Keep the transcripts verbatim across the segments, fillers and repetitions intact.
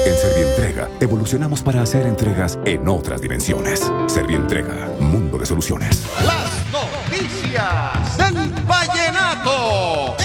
En Servientrega evolucionamos para hacer entregas en otras dimensiones. Servientrega, mundo de soluciones. Las noticias del vallenato.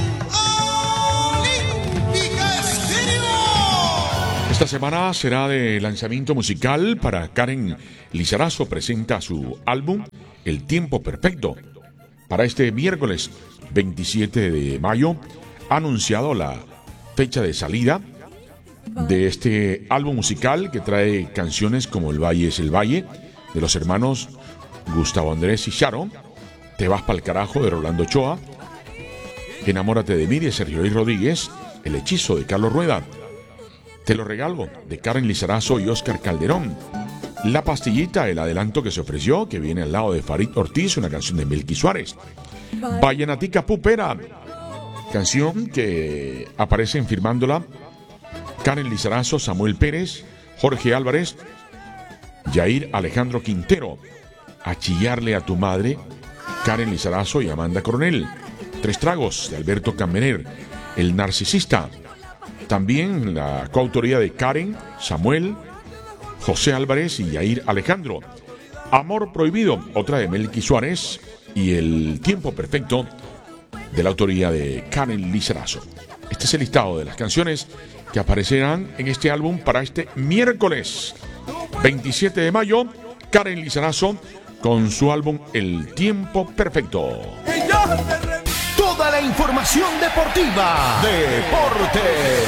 Esta semana será de lanzamiento musical para Karen Lizarazo. Presenta su álbum El Tiempo Perfecto. Para este miércoles veintisiete de mayo ha anunciado la fecha de salida de este álbum musical que trae canciones como El Valle es el Valle, de los hermanos Gustavo Andrés y Charo, Te vas pa'l carajo, de Rolando Ochoa, Enamórate de mí, de Sergio Luis Rodríguez, El hechizo, de Carlos Rueda, Te lo regalo, de Karen Lizarazo y Oscar Calderón, La pastillita, el adelanto que se ofreció, que viene al lado de Farid Ortiz, una canción de Melqui Suárez, Vallenatica Pupera, canción que aparecen firmándola Karen Lizarazo, Samuel Pérez, Jorge Álvarez, Yair Alejandro Quintero, A chillarle a tu madre, Karen Lizarazo y Amanda Coronel, Tres tragos, de Alberto Cambener, El narcisista, también la coautoría de Karen, Samuel, José Álvarez y Yair Alejandro, Amor prohibido, otra de Melqui Suárez, y El tiempo perfecto, de la autoría de Karen Lizarazo. Este es el listado de las canciones que aparecerán en este álbum para este miércoles veintisiete de mayo. Karen Lizarazo con su álbum El Tiempo Perfecto. Toda la información deportiva. Deportes.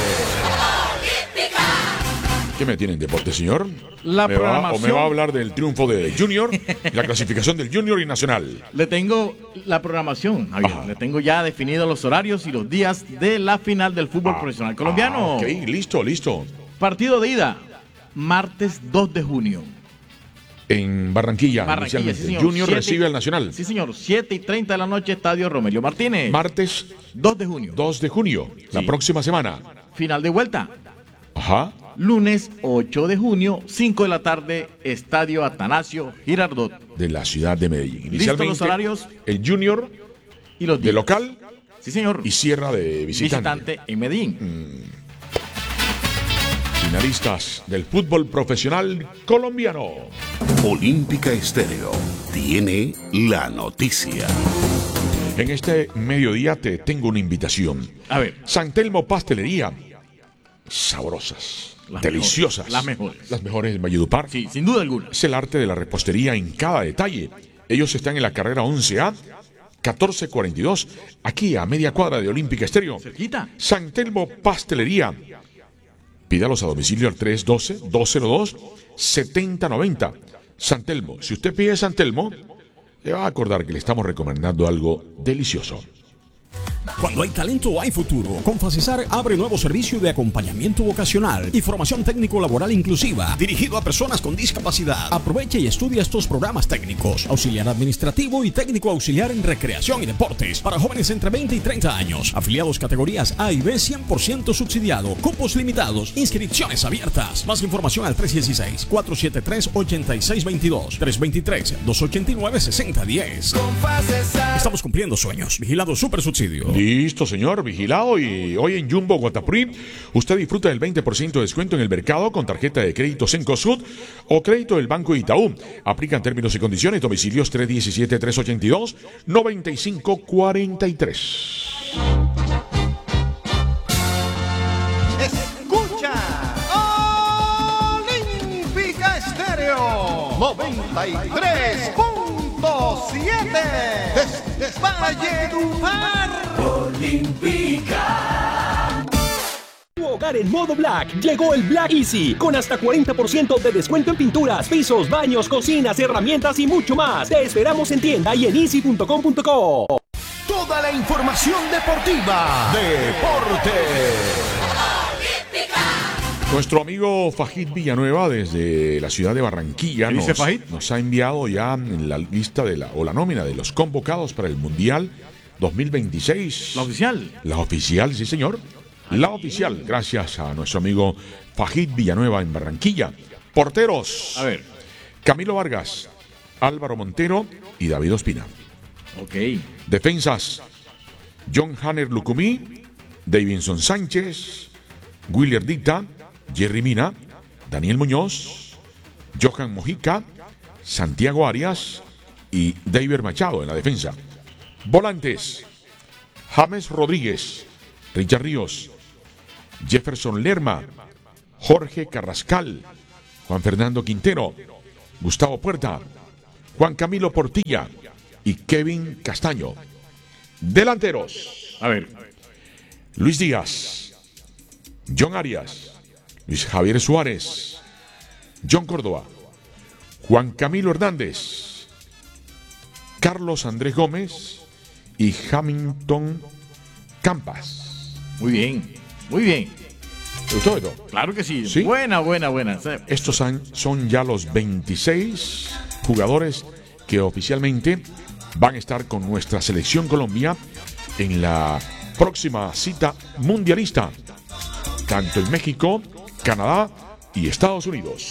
¿Qué me tiene en deporte, señor? La ¿Me va, programación. ¿O me va a hablar del triunfo de Junior, la clasificación del Junior y Nacional? Le tengo la programación, Javier. Ajá. Le tengo ya definidos los horarios y los días de la final del fútbol Ah, profesional colombiano. ah, ok, listo, listo. Partido de ida, martes dos de junio. En Barranquilla, Barranquilla, inicialmente. sí, señor. Junior Siete- recibe al Nacional. Sí, señor. siete y treinta de la noche, Estadio Romelio Martínez. Martes dos de junio. dos de junio, la Sí. próxima semana. Final de vuelta. Ajá. Lunes ocho de junio, cinco de la tarde, Estadio Atanasio Girardot. De la ciudad de Medellín. ¿Listos Inicialmente, los horarios? el Junior Y los de días. local Sí, señor. y Sierra de visitante. Visitante en Medellín. Finalistas del fútbol profesional colombiano. Olímpica Estéreo tiene la noticia. En este mediodía te tengo una invitación. A ver. San Telmo Pastelería. Sabrosas, Las deliciosas. mejores, las mejores. Las mejores en Valledupar. Sí, sin duda alguna. Es el arte de la repostería en cada detalle. Ellos están en la carrera once A, catorce cuarenta y dos, aquí a media cuadra de Olímpica Estéreo. Cerquita. San Telmo Pastelería. Pídalos a domicilio al tres uno dos, dos cero dos, siete cero nueve cero. San Telmo. Si usted pide San Telmo, le va a acordar que le estamos recomendando algo delicioso. Cuando hay talento, hay futuro. Con Facesar abre nuevo servicio de acompañamiento vocacional y formación técnico-laboral inclusiva, dirigido a personas con discapacidad. Aprovecha y estudia estos programas técnicos: auxiliar administrativo y técnico auxiliar en recreación y deportes, para jóvenes entre veinte y treinta años. Afiliados categorías A y B, cien por ciento subsidiado. Cupos limitados. Inscripciones abiertas. Más información al tres uno seis, cuatro siete tres, ocho seis dos dos, tres dos tres, dos ocho nueve, seis cero uno cero. Estamos cumpliendo sueños. Vigilado Super Subsidio. Listo, señor, vigilado. Y hoy en Jumbo Guatapuri, usted disfruta del veinte por ciento de descuento en el mercado con tarjeta de crédito Cencosud o crédito del Banco Itaú. Aplican términos y condiciones. Domicilios tres uno siete, tres ocho dos, nueve cinco cuatro tres. Escucha Olímpica Estéreo noventa y tres punto siete desde Valledupar. Tu hogar en modo Black. Llegó el Black Easy, con hasta cuarenta por ciento de descuento en pinturas, pisos, baños, cocinas, herramientas y mucho más. Te esperamos en tienda y en easy punto com punto co. Toda la información deportiva. Deportes. Nuestro amigo Fajid Villanueva, desde la ciudad de Barranquilla, ¿Qué nos, dice Fajid? nos ha enviado ya la lista de la, o la nómina de los convocados para el Mundial dos mil veintiséis. La oficial. La oficial, sí, señor. La oficial, gracias a nuestro amigo Fajid Villanueva en Barranquilla. Porteros: A ver. Camilo Vargas, Álvaro Montero y David Ospina. Ok. Defensas: John Hanner Lucumí, Davinson Sánchez, William Dita, Jerry Mina, Daniel Muñoz, Johan Mojica, Santiago Arias y David Machado en la defensa. Volantes: James Rodríguez, Richard Ríos, Jefferson Lerma, Jorge Carrascal, Juan Fernando Quintero, Gustavo Puerta, Juan Camilo Portilla y Kevin Castaño. Delanteros: A ver. Luis Díaz, John Arias, Luis Javier Suárez, John Córdoba, Juan Camilo Hernández, Carlos Andrés Gómez y Hamilton Campas. Muy bien, muy bien. ¿Te gustó esto? Claro que sí. ¿Sí? Buena, buena, buena. Estos son, son ya los veintiséis jugadores que oficialmente van a estar con nuestra selección Colombia en la próxima cita mundialista, tanto en México, Canadá y Estados Unidos.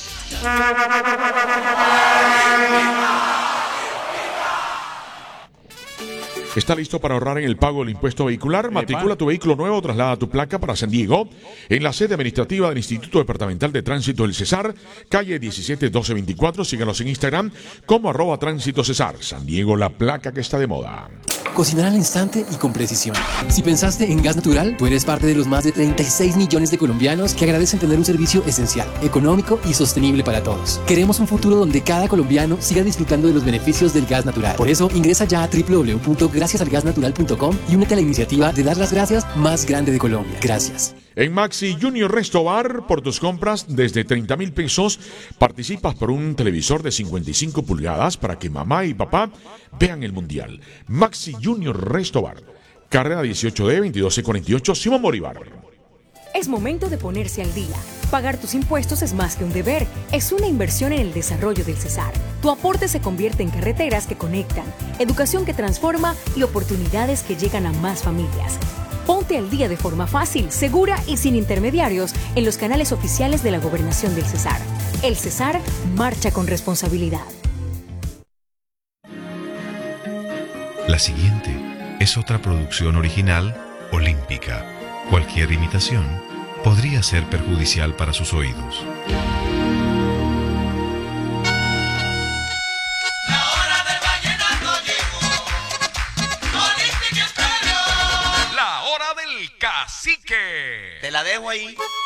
¿Está listo para ahorrar en el pago del impuesto vehicular? Matricula tu vehículo nuevo, traslada tu placa para San Diego en la sede administrativa del Instituto Departamental de Tránsito del Cesar, calle diecisiete doce veinticuatro. Síganos en Instagram como arroba Tránsito Cesar. San Diego, la placa que está de moda. Cocinar al instante y con precisión. Si pensaste en gas natural, tú eres parte de los más de treinta y seis millones de colombianos que agradecen tener un servicio esencial, económico y sostenible para todos. Queremos un futuro donde cada colombiano siga disfrutando de los beneficios del gas natural. Por eso, ingresa ya a doble u doble u doble u punto gracias al gas natural punto com y únete a la iniciativa de dar las gracias más grande de Colombia. Gracias. En Maxi Junior Resto Bar, por tus compras desde treinta mil pesos, participas por un televisor de cincuenta y cinco pulgadas para que mamá y papá vean el Mundial. Maxi Junior Resto Bar, carrera dieciocho D veintidós C cuarenta y ocho, Simón Bolívar. Es momento de ponerse al día. Pagar tus impuestos es más que un deber, es una inversión en el desarrollo del Cesar. Tu aporte se convierte en carreteras que conectan, educación que transforma y oportunidades que llegan a más familias. Ponte al día de forma fácil, segura y sin intermediarios en los canales oficiales de la Gobernación del Cesar. El Cesar marcha con responsabilidad. La siguiente es otra producción original olímpica. Cualquier imitación podría ser perjudicial para sus oídos. La hora del vallenato llegó. Olímpica Estéreo. La hora del cacique. Te la dejo ahí.